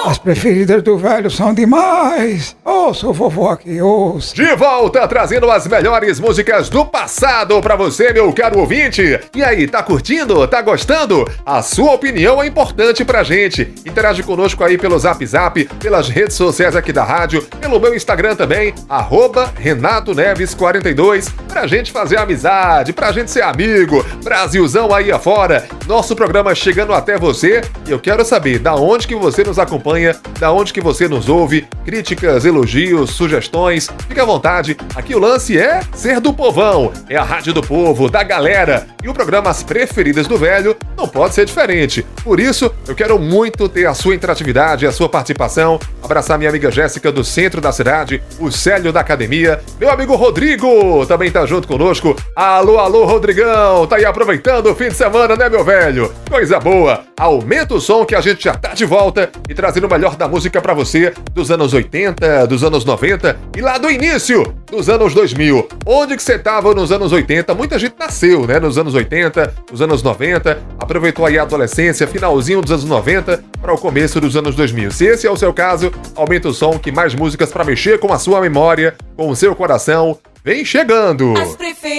As preferidas do velho são demais. Ouça o vovô aqui, ouça. De volta, trazendo as melhores músicas do passado pra você, meu caro ouvinte. E aí, tá curtindo? Tá gostando? A sua opinião é importante pra gente. Interage conosco aí pelo Zap Zap, pelas redes sociais aqui da rádio, pelo meu Instagram também, @RenatoNeves42, pra gente fazer amizade, pra gente ser amigo. Brasilzão aí afora, nosso programa chegando até você. E eu quero saber da onde que você nos acompanha, da onde que você nos ouve, críticas, elogios, sugestões, fica à vontade. Aqui o lance é ser do povão, é a rádio do povo, da galera. E o programa As Preferidas do Velho não pode ser diferente. Por isso, eu quero muito ter a sua interatividade, a sua participação. Abraçar minha amiga Jéssica do centro da cidade, o Célio da academia, meu amigo Rodrigo também tá junto conosco. Alô, alô, Rodrigão, tá aí aproveitando o fim de semana, né, meu velho? Coisa boa. Aumenta o som que a gente já tá de volta e trazendo o melhor da música pra você dos anos 80, dos anos 90 e lá do início dos anos 2000. Onde que você tava nos anos 80? Muita gente nasceu, né, nos anos 80, nos anos 90, aproveitou aí a adolescência, finalzinho dos anos 90 para o começo dos anos 2000. Se esse é o seu caso, aumenta o som que mais músicas pra mexer com a sua memória, com o seu coração, vem chegando.